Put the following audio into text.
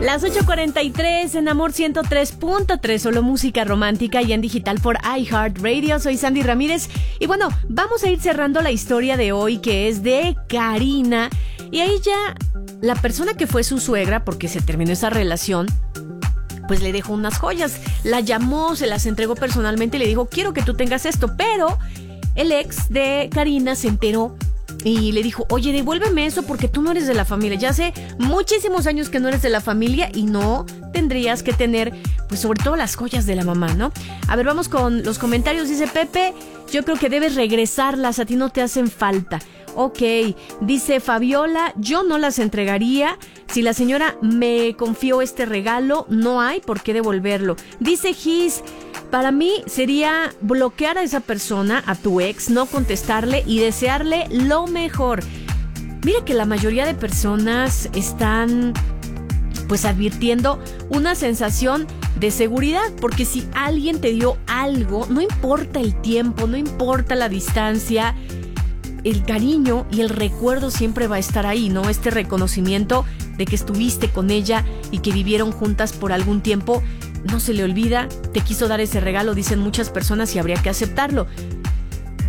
Las 8:43 en Amor 103.3, solo música romántica y en digital por iHeartRadio. Soy Sandy Ramírez y bueno, vamos a ir cerrando la historia de hoy, que es de Karina. Y a ella, la persona que fue su suegra, porque se terminó esa relación, pues le dejó unas joyas. La llamó, se las entregó personalmente y le dijo, quiero que tú tengas esto. Pero el ex de Karina se enteró y le dijo, oye, devuélveme eso porque tú no eres de la familia. Ya hace muchísimos años que no eres de la familia y no tendrías que tener, pues sobre todo las joyas de la mamá, ¿no? A ver, vamos con los comentarios. Dice Pepe, yo creo que debes regresarlas, a ti no te hacen falta. Ok, dice Fabiola, yo no las entregaría. Si la señora me confió este regalo, no hay por qué devolverlo. Dice Gis, para mí sería bloquear a esa persona, a tu ex, no contestarle y desearle lo mejor. Mira que la mayoría de personas están pues advirtiendo una sensación de seguridad, porque si alguien te dio algo, no importa el tiempo, no importa la distancia, el cariño y el recuerdo siempre va a estar ahí, ¿no? Este reconocimiento de que estuviste con ella y que vivieron juntas por algún tiempo, no se le olvida. Te quiso dar ese regalo, dicen muchas personas, y habría que aceptarlo.